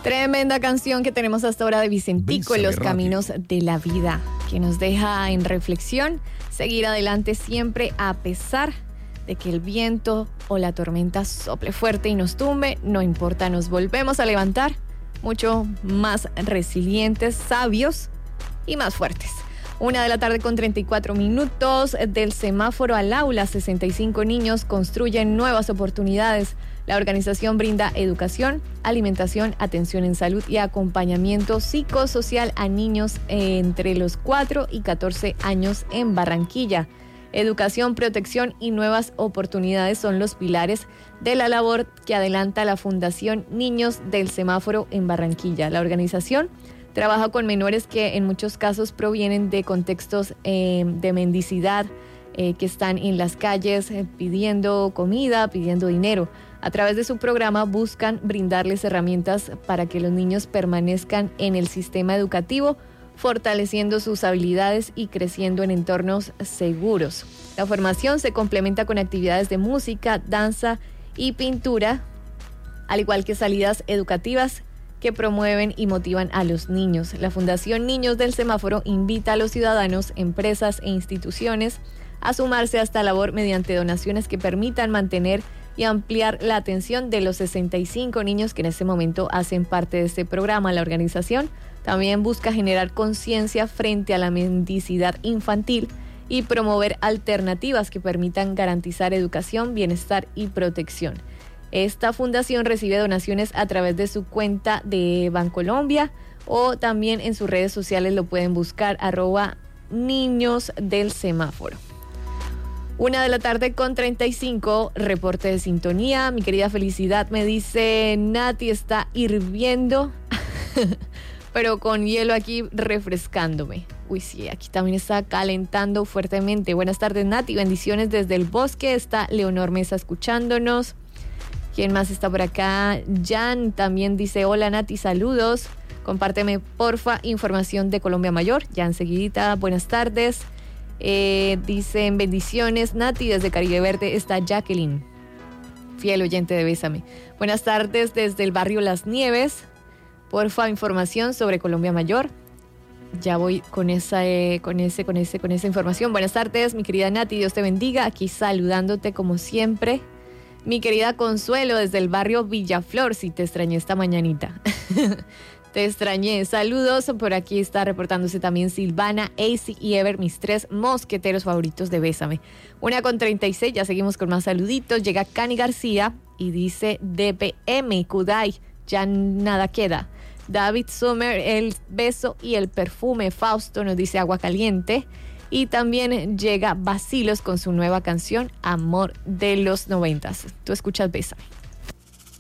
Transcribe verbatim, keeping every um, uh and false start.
Tremenda canción que tenemos hasta ahora de Vicentico, Bésame Los Radio. Caminos de la Vida, que nos deja en reflexión seguir adelante siempre a pesar de que el viento o la tormenta sople fuerte y nos tumbe, no importa, nos volvemos a levantar mucho más resilientes, sabios y más fuertes. Una de la tarde con treinta y cuatro minutos, del semáforo al aula, sesenta y cinco niños construyen nuevas oportunidades. La organización brinda educación, alimentación, atención en salud y acompañamiento psicosocial a niños entre los cuatro y catorce años en Barranquilla. Educación, protección y nuevas oportunidades son los pilares de la labor que adelanta la Fundación Niños del Semáforo en Barranquilla. La organización trabaja con menores que en muchos casos provienen de contextos eh, de mendicidad, eh, que están en las calles eh, pidiendo comida, pidiendo dinero. A través de su programa buscan brindarles herramientas para que los niños permanezcan en el sistema educativo, fortaleciendo sus habilidades y creciendo en entornos seguros. La formación se complementa con actividades de música, danza y pintura, al igual que salidas educativas que promueven y motivan a los niños. La Fundación Niños del Semáforo invita a los ciudadanos, empresas e instituciones a sumarse a esta labor mediante donaciones que permitan mantener y ampliar la atención de los sesenta y cinco niños que en este momento hacen parte de este programa. La organización también busca generar conciencia frente a la mendicidad infantil y promover alternativas que permitan garantizar educación, bienestar y protección. Esta fundación recibe donaciones a través de su cuenta de Bancolombia o también en sus redes sociales lo pueden buscar, arroba Niños del Semáforo. Una de la tarde con treinta y cinco, reporte de sintonía. Mi querida Felicidad me dice, Nati está hirviendo, pero con hielo aquí refrescándome. Uy, sí, aquí también está calentando fuertemente. Buenas tardes, Nati, bendiciones desde el bosque. Está Leonor Mesa escuchándonos. ¿Quién más está por acá? Jan también dice, hola Nati, saludos. Compárteme, porfa, información de Colombia Mayor. Ya enseguidita, buenas tardes. Eh, dicen, bendiciones, Nati, desde Caribe Verde está Jacqueline, fiel oyente de Bésame. Buenas tardes desde el barrio Las Nieves. Porfa, información sobre Colombia Mayor. Ya voy con esa, eh, con ese, con ese, con esa información. Buenas tardes, mi querida Nati, Dios te bendiga. Aquí saludándote como siempre. Mi querida Consuelo desde el barrio Villaflor, si te extrañé esta mañanita. Te extrañé. Saludos. Por aquí está reportándose también Silvana, Acy y Ever, mis tres mosqueteros favoritos de Bésame. Una con treinta y seis, ya seguimos con más saluditos. Llega Cani García y dice D P M, Kudai, ya nada queda. David Sommer, el beso y el perfume. Fausto nos dice agua caliente. Y también llega Basilos con su nueva canción Amor de los noventas. Tú escuchas Bésame.